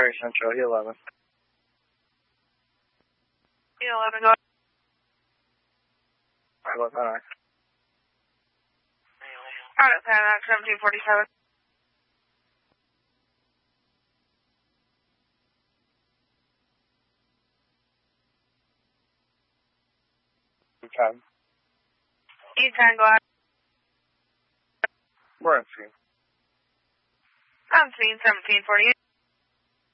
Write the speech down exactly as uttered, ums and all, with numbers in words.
Perry Central, E eleven. E eleven, go ahead. Right about that. Out of Panac, seventeen forty-seven. E ten. E ten, go ahead. We're on scene. On scene, seventeen forty-eight.